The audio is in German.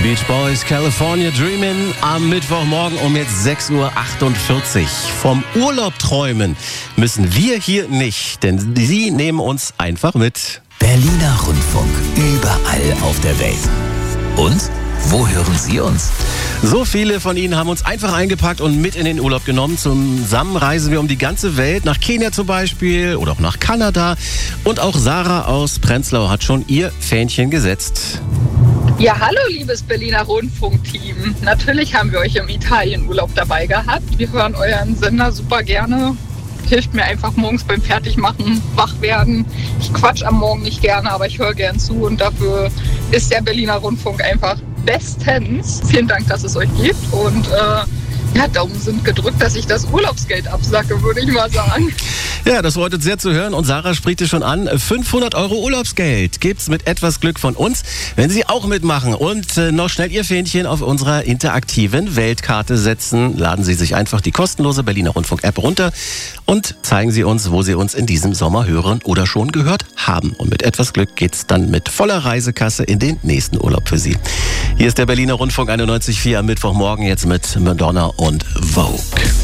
Beach Boys, California Dreamin' am Mittwochmorgen um jetzt 6.48 Uhr. Vom Urlaub träumen müssen wir hier nicht, denn sie nehmen uns einfach mit. Berliner Rundfunk, überall auf der Welt. Und wo hören Sie uns? So viele von Ihnen haben uns einfach eingepackt und mit in den Urlaub genommen. Zusammen reisen wir um die ganze Welt, nach Kenia zum Beispiel oder auch nach Kanada. Und auch Sarah aus Prenzlau hat schon ihr Fähnchen gesetzt. Ja, hallo liebes Berliner Rundfunk-Team. Natürlich haben wir euch im Italienurlaub dabei gehabt. Wir hören euren Sender super gerne. Hilft mir einfach morgens beim Fertigmachen, wach werden. Ich quatsch am Morgen nicht gerne, aber ich höre gern zu und dafür ist der Berliner Rundfunk einfach bestens. Vielen Dank, dass es euch gibt und Daumen sind gedrückt, dass ich das Urlaubsgeld absacke, würde ich mal sagen. Ja, das freut uns sehr zu hören und Sarah spricht es schon an. 500 € Urlaubsgeld gibt's mit etwas Glück von uns, wenn Sie auch mitmachen und noch schnell Ihr Fähnchen auf unserer interaktiven Weltkarte setzen. Laden Sie sich einfach die kostenlose Berliner Rundfunk-App runter und zeigen Sie uns, wo Sie uns in diesem Sommer hören oder schon gehört haben. Und mit etwas Glück geht's dann mit voller Reisekasse in den nächsten Urlaub für Sie. Hier ist der Berliner Rundfunk 91.4 am Mittwochmorgen jetzt mit Madonna und Vogue.